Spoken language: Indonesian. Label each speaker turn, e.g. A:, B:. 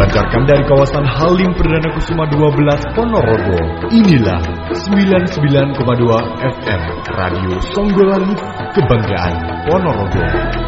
A: dipancarkan dari kawasan Halim Perdana Kusuma 12 Ponorogo. Inilah 99,2 FM Radio Songgolangit, Kebanggaan Ponorogo.